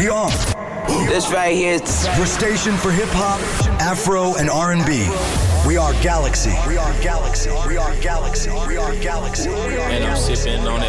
We are This right here is your station for hip hop, Afro, and R&B. We are Galaxy. We are Galaxy. We are Galaxy. We are Galaxy. And I'm sipping on it.